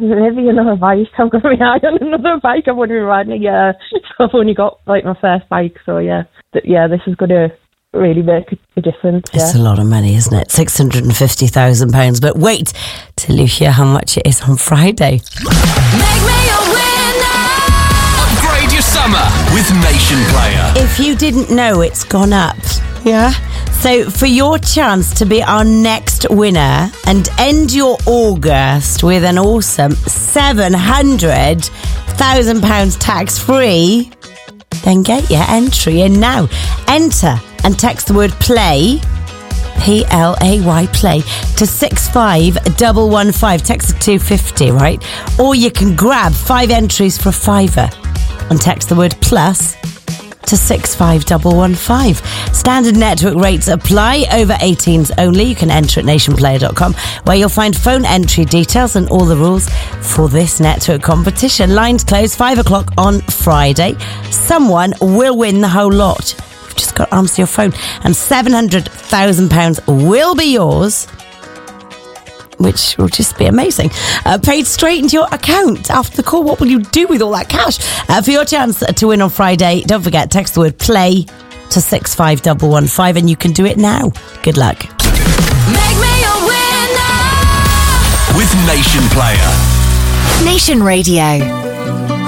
maybe another bike. I've got my eye on another bike. I've only been riding a year, so I've only got like my first bike. So yeah, this is going to really make a difference. It's a lot of money, isn't it? £650,000. But wait till you hear how much it is on Friday. Make me a winner. Upgrade your summer with Nation Player. If you didn't know, it's gone up. Yeah? So for your chance to be our next winner and end your August with an awesome £700,000 tax-free, then get your entry in now. Enter and text the word PLAY, PLAY, play, to 65115. Text to 250, right? Or you can grab 5 entries for £5 and text the word PLUS to 65115. Standard network rates apply. Over 18s only. You can enter at nationplayer.com, where you'll find phone entry details and all the rules for this network competition. Lines close 5 o'clock on Friday. Someone will win the whole lot. You've just got to answer your phone, and £700,000 will be yours, which will just be amazing. Paid straight into your account after the call. What will you do with all that cash? For your chance to win on Friday, don't forget, text the word PLAY to 65115, and you can do it now. Good luck. Make me a winner. With Nation Player. Nation Radio.